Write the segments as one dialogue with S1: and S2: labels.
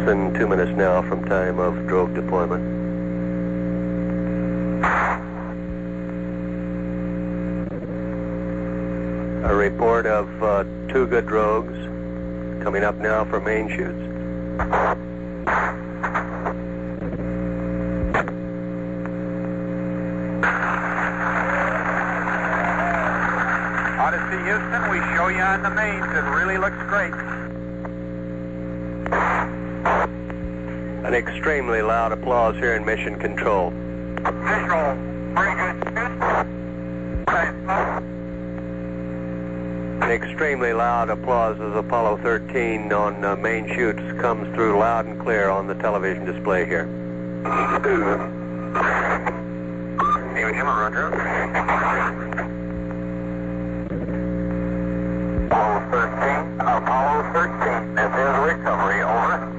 S1: than 2 minutes now from time of drogue deployment. A report of 2 good drogues coming up now for main chutes.
S2: Odyssey Houston, we show you on the mains. It really looks great.
S1: An extremely loud applause here in Mission Control.
S2: Visual, very good.
S1: An extremely loud applause as Apollo 13 on main chutes comes through loud and clear on the television display here.
S2: Roger. Apollo 13, this is recovery, over.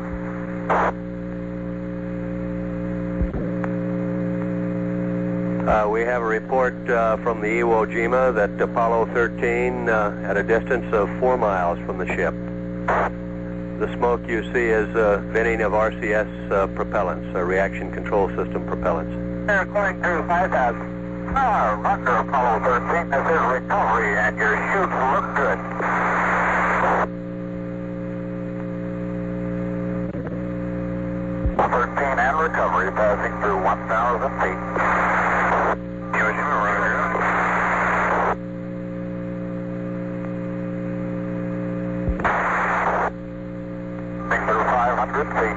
S1: We have a report from the Iwo Jima that Apollo 13 at a distance of 4 miles from the ship. The smoke you see is venting of RCS propellants, reaction control system propellants.
S2: They're going through 5,000. Roger, Apollo 13, this is recovery, and your chutes look good. Apollo 13 and recovery passing through 1,000 feet. Through 500 feet.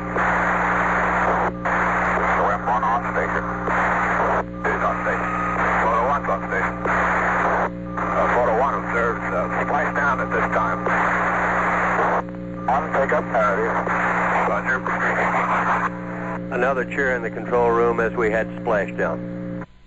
S2: OM1 on station. Is on station. Photo 1's on station. Photo 1 observes splash down at this time. On pickup parity. Roger.
S1: Another cheer in the control room as we had splashdown.